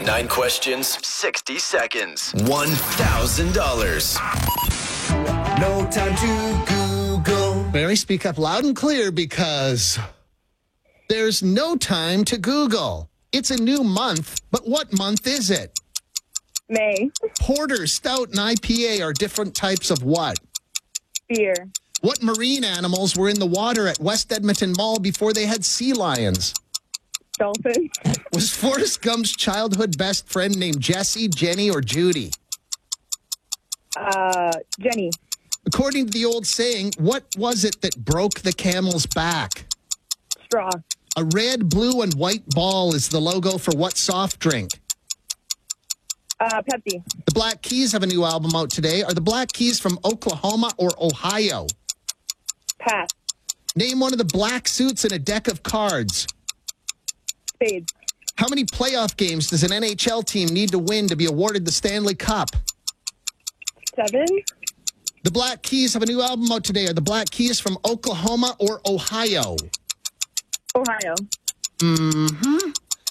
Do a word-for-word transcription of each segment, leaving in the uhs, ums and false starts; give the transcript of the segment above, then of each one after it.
Nine questions, sixty seconds, one thousand dollars. No time to Google. Mary, speak up loud and clear because there's no time to Google. It's a new month, but what month is it? May. Porter, stout, and I P A are different types of what? Beer. What marine animals were in the water at West Edmonton Mall before they had sea lions? Dolphin. Was Forrest Gump's childhood best friend named Jessie, Jenny, or Judy? Uh, Jenny. According to the old saying, what was it that broke the camel's back? Straw. A red, blue, and white ball is the logo for what soft drink? Uh, Pepsi. The Black Keys have a new album out today. Are the Black Keys from Oklahoma or Ohio? Pass. Name one of the black suits in a deck of cards. Spades. How many playoff games does an N H L team need to win to be awarded the Stanley Cup? Seven. The Black Keys have a new album out today. Are the Black Keys from Oklahoma or Ohio? Ohio. Mm-hmm.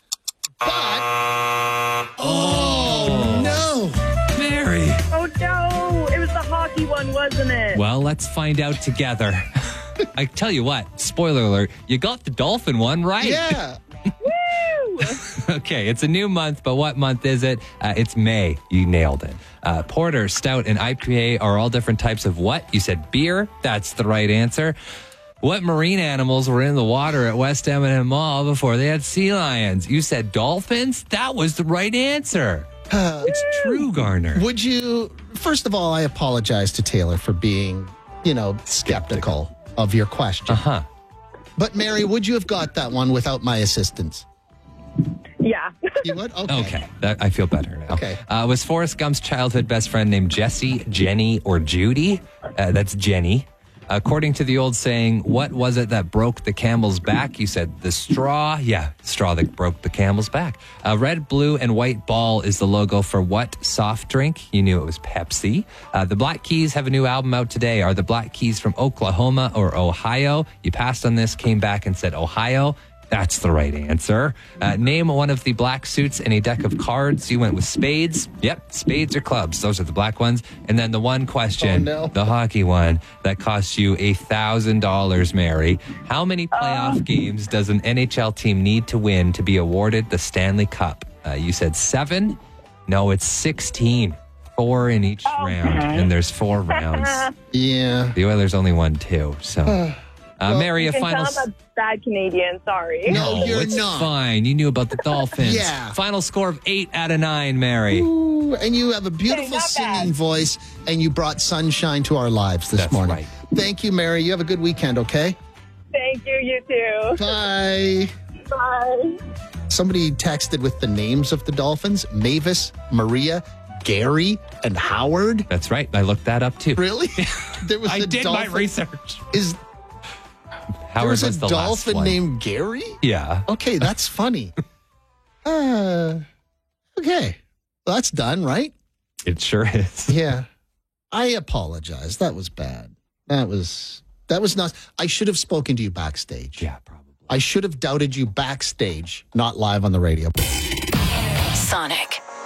But... Oh, no. Mary. Oh, no. It was the hockey one, wasn't it? Well, let's find out together. I tell you what, spoiler alert, you got the dolphin one right. Yeah. Woo! Okay, it's a new month, but what month is it? Uh, it's May. You nailed it. Uh, Porter, stout, and I P A are all different types of what? You said beer. That's the right answer. What marine animals were in the water at West Edmonton Mall before they had sea lions? You said dolphins. That was the right answer. Uh, it's true, Garner. Would you... First of all, I apologize to Taylor for being, you know, skeptical of your question. Uh-huh. But, Mary, would you have got that one without my assistance? Yeah. You would? Okay. Okay, that, I feel better now. Okay. Uh, was Forrest Gump's childhood best friend named Jessie, Jenny, or Judy? Uh, that's Jenny. According to the old saying, what was it that broke the camel's back? You said the straw. Yeah, straw that broke the camel's back. A red, blue, and white ball is the logo for what soft drink? You knew it was Pepsi. Uh, the Black Keys have a new album out today. Are the Black Keys from Oklahoma or Ohio? You passed on this, came back and said Ohio. That's the right answer. Uh, name one of the black suits in a deck of cards. You went with spades. Yep, spades or clubs. Those are the black ones. And then the one question, Oh, no. the hockey one, that costs you a thousand dollars, Mary. How many playoff Uh. games does an N H L team need to win to be awarded the Stanley Cup? Uh, you said seven. No, it's sixteen. Four in each round. And there's four rounds. Yeah. The Oilers only won two. So, uh, Mary, You a can final... tell I'm a bad Canadian. Sorry. No, you're it's not. fine. You knew about the Dolphins. Yeah. Final score of eight out of nine, Mary. Ooh, and you have a beautiful Hey, not singing bad. voice, and you brought sunshine to our lives this That's morning. right. Thank you, Mary. You have a good weekend, okay? Thank you. You too. Bye. Bye. Somebody texted with the names of the Dolphins, Mavis, Maria, Gary, and Howard. That's right. I looked that up too. Really? There was I a did dolphin. my research. Is Howard there was, was a the dolphin last one. named Gary? Yeah. Okay, that's funny. uh, okay. Well, that's done, right? It sure is. Yeah. I apologize. That was bad. That was that was not. I should have spoken to you backstage. Yeah, probably. I should have doubted you backstage, not live on the radio. Sonic.